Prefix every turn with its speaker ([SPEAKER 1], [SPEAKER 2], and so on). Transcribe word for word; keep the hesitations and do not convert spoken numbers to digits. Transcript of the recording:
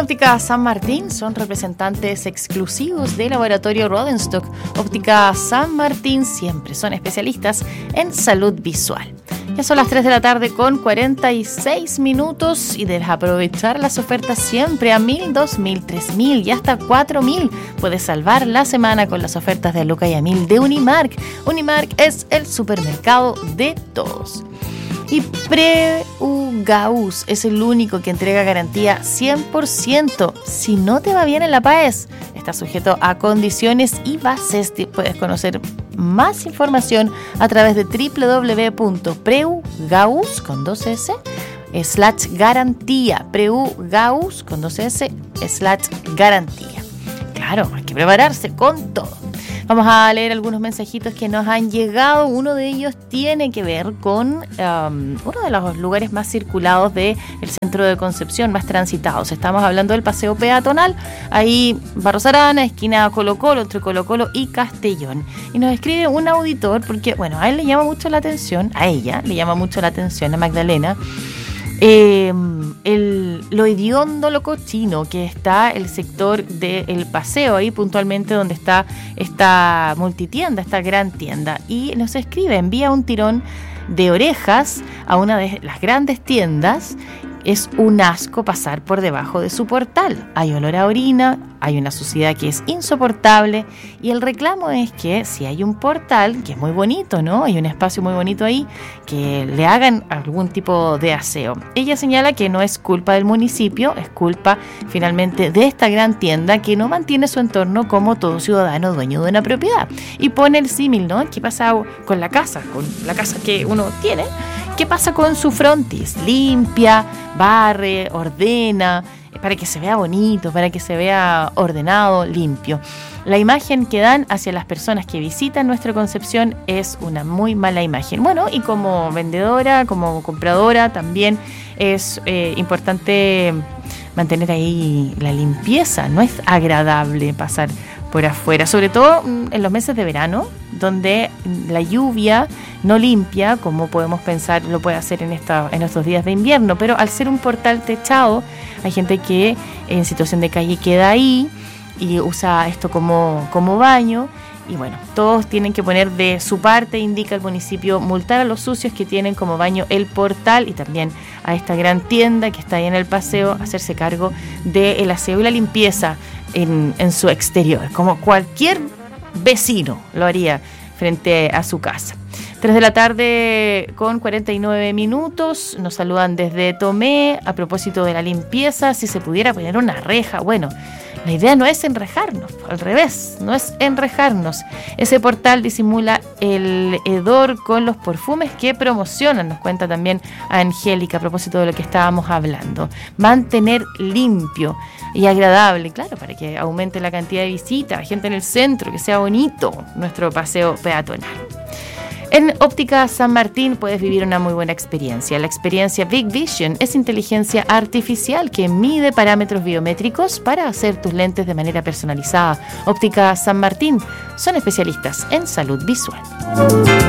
[SPEAKER 1] Óptica San Martín son representantes exclusivos de Laboratorio Rodenstock. Óptica San Martín siempre son especialistas en salud visual. Ya son las tres de la tarde con cuarenta y seis minutos y debes aprovechar las ofertas siempre a mil, dos mil, tres mil y hasta cuatro mil. Puedes salvar la semana con las ofertas de Luca y a mil de Unimark. Unimark es el supermercado de todos. Y Preugaus es el único que entrega garantía cien por ciento. Si no te va bien en la P A E S, está sujeto a condiciones y bases. Puedes conocer más información a través de doble u doble u doble u punto preugaus con dos S slash garantía. Preugaus con dos S slash garantía. Claro, hay que prepararse con todo. Vamos a leer algunos mensajitos que nos han llegado. Uno de ellos tiene que ver con um, uno de los lugares más circulados del centro de Concepción, más transitados. Estamos hablando del paseo peatonal, ahí Barros Arana, esquina Colo Colo, entre Colo Colo y Castellón. Y nos escribe un auditor, porque bueno, a él le llama mucho la atención, a ella le llama mucho la atención, a Magdalena, Eh, el, lo hediondo, lo cochino que está el sector del paseo, ahí puntualmente donde está esta multitienda, esta gran tienda, y nos escribe, envía un tirón de orejas a una de las grandes tiendas. Es un asco pasar por debajo de su portal. Hay olor a orina, hay una suciedad que es insoportable y el reclamo es que si hay un portal, que es muy bonito, ¿no? Hay un espacio muy bonito ahí, que le hagan algún tipo de aseo. Ella señala que no es culpa del municipio, es culpa finalmente de esta gran tienda que no mantiene su entorno como todo ciudadano dueño de una propiedad. Y pone el símil, ¿no? ¿Qué pasa con la casa? Con la casa que uno tiene. ¿Qué pasa con su frontis? Limpia, barre, ordena, para que se vea bonito, para que se vea ordenado, limpio. La imagen que dan hacia las personas que visitan nuestra Concepción es una muy mala imagen. Bueno, y como vendedora, como compradora, también es eh, importante mantener ahí la limpieza. No es agradable pasar por afuera, sobre todo en los meses de verano, donde la lluvia no limpia, como podemos pensar lo puede hacer en, esta, en estos días de invierno, pero al ser un portal techado, hay gente que en situación de calle queda ahí y usa esto como, como baño, y bueno, todos tienen que poner de su parte, indica el municipio, multar a los sucios que tienen como baño el portal y también a esta gran tienda que está ahí en el paseo, hacerse cargo del aseo y la limpieza en, en su exterior, como cualquier vecino lo haría frente a su casa. tres de la tarde con cuarenta y nueve minutos, nos saludan desde Tomé. A propósito de la limpieza, si se pudiera poner una reja, bueno, la idea no es enrejarnos, al revés, no es enrejarnos. Ese portal disimula el hedor con los perfumes que promocionan, nos cuenta también Angélica a propósito de lo que estábamos hablando. Mantener limpio y agradable, claro, para que aumente la cantidad de visitas, gente en el centro, que sea bonito nuestro paseo peatonal. En Óptica San Martín puedes vivir una muy buena experiencia. La experiencia Big Vision es inteligencia artificial que mide parámetros biométricos para hacer tus lentes de manera personalizada. Óptica San Martín son especialistas en salud visual.